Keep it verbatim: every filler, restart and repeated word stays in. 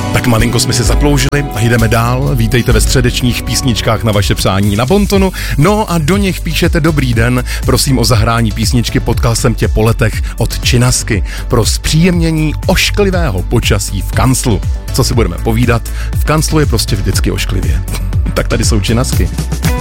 Tak malinko jsme si zaploužili a jdeme dál. Vítejte ve středečních písničkách na vaše přání na Bontonu. No a do nich píšete dobrý den. Prosím o zahrání písničky Potkal jsem tě po letech od Činasky pro zpříjemnění ošklivého počasí v kanclu. Co si budeme povídat? V kanclu je prostě vždycky ošklivě. Tak tady jsou Činasky.